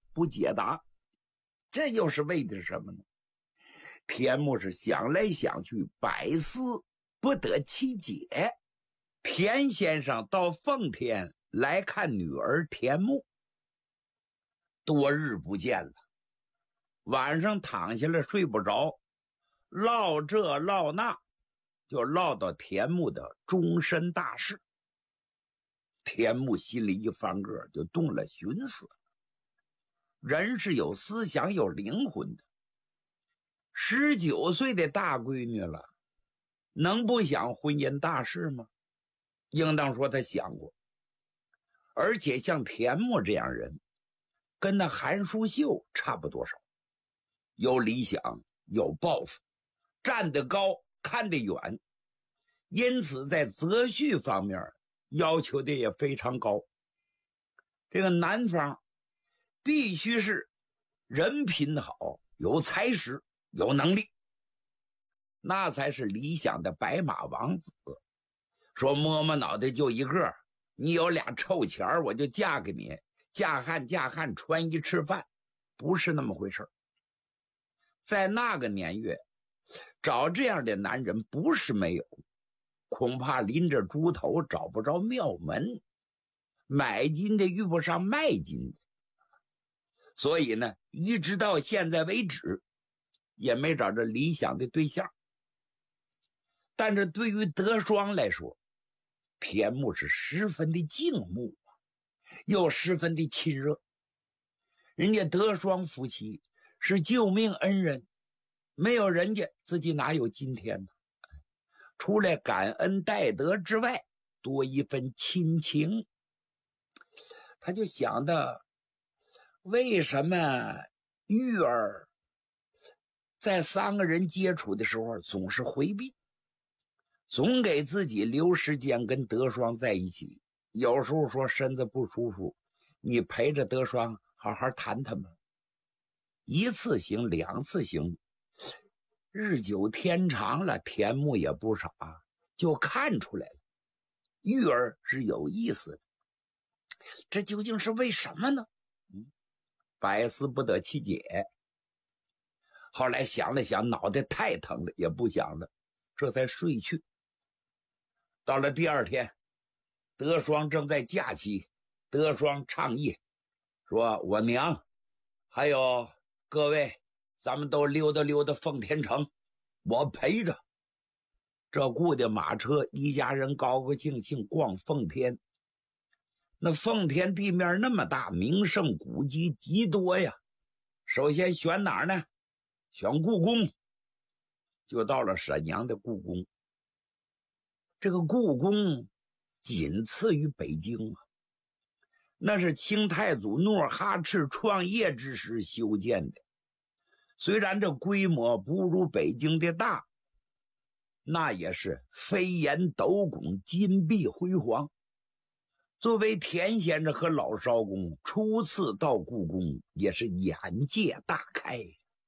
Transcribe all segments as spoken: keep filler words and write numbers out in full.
不解答。这又是为的什么呢？田牧是想来想去，百思不得其解。田先生到奉天来看女儿田牧，多日不见了，晚上躺下来睡不着，唠这唠那，就唠到田牧的终身大事。田牧心里一翻个，就动了寻思。人是有思想有灵魂的，十九岁的大闺女了，能不想婚姻大事吗？应当说他想过。而且像田牧这样人，跟那韩淑秀差不多少，有理想有抱负，站得高看得远，因此在择婿方面要求的也非常高。这个男方必须是人品好，有才识有能力，那才是理想的白马王子。说摸摸脑袋就一个，你有俩臭钱我就嫁给你，嫁汉嫁汉穿衣吃饭，不是那么回事。在那个年月找这样的男人不是没有，恐怕拎着猪头找不着庙门，买金的遇不上卖金的。所以呢，一直到现在为止也没找着理想的对象。但是对于德双来说，田牧是十分的敬慕，又十分的亲热。人家德双夫妻是救命恩人，没有人家自己哪有今天呢？除了感恩戴德之外，多一份亲情。他就想的，为什么玉儿在三个人接触的时候总是回避，总给自己留时间跟德双在一起。有时候说身子不舒服，你陪着德双好好谈谈吧。一次行两次行，日久天长了，田牧也不傻，就看出来了玉儿是有意思的。这究竟是为什么呢？嗯，百思不得其解。后来想了想，脑袋太疼了，也不想了，这才睡去。到了第二天，德双正在假期，德双倡议说，我娘还有各位，咱们都溜达溜达奉天城，我陪着。这雇的马车，一家人高高兴兴逛奉天。那奉天地面那么大，名胜古迹极多呀。首先选哪儿呢？选故宫。就到了沈阳的故宫。这个故宫仅次于北京啊，那是清太祖努尔哈赤创业之时修建的。虽然这规模不如北京的大，那也是飞檐斗拱，金碧辉煌。作为田先生和老艄公初次到故宫，也是眼界大开。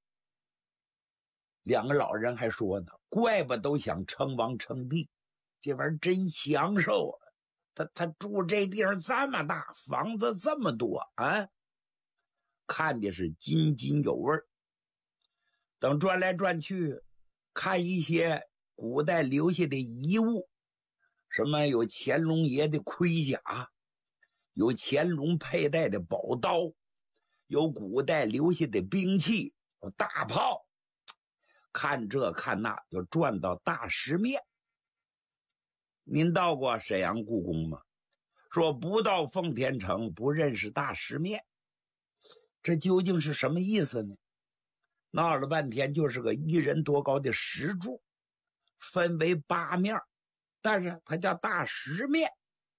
两个老人还说呢，怪不都想称王称帝，这玩意儿真享受啊！他他住这地方这么大，房子这么多啊，看的是津津有味。等转来转去，看一些古代留下的遗物，什么有乾隆爷的盔甲，有乾隆佩戴的宝刀，有古代留下的兵器，有大炮。看这看那，就转到大石面。您到过沈阳故宫吗？说不到奉天城不认识大石面，这究竟是什么意思呢？闹了半天就是个一人多高的石柱，分为八面，但是它叫大石面。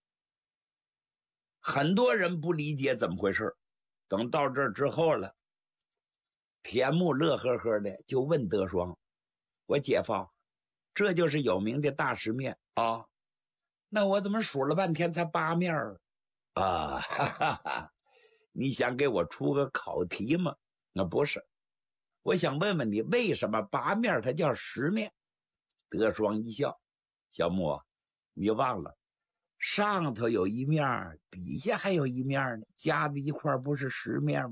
很多人不理解怎么回事。等到这儿之后了，田牧乐呵呵的就问德双，我姐夫，这就是有名的大石面啊？那我怎么数了半天才八面啊？哈哈哈，你想给我出个考题吗？那不是，我想问问你，为什么八面它叫石面？德双一笑，小牧，你忘了上头有一面，底下还有一面呢，加在一块不是十面吗？